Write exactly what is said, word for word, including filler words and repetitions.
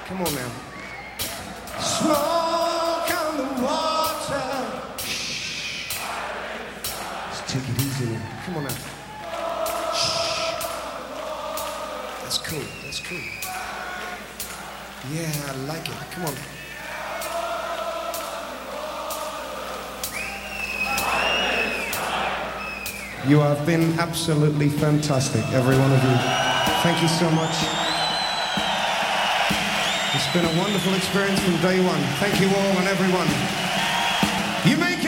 Come on now. Smoke on the water. Shh. Just take it easy now. Come on now. Shh. That's cool. That's cool. Yeah, I like it. Come on. You have been absolutely fantastic, every one of you. Thank you so much. It's been a wonderful experience from day one. Thank you all and everyone. You make